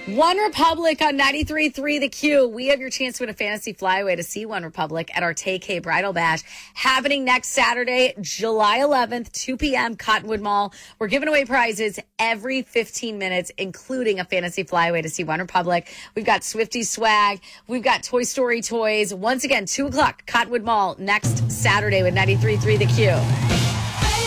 One Republic on 93.3 The Q. We have your chance to win a fantasy flyaway to see One Republic at our Tay-K Bridal Bash happening next Saturday, July 11th, 2 p.m., Cottonwood Mall. We're giving away prizes every 15 minutes, including a fantasy flyaway to see One Republic. We've got Swiftie swag. We've got Toy Story toys. Once again, 2 o'clock, Cottonwood Mall next Saturday with 93.3 The Q.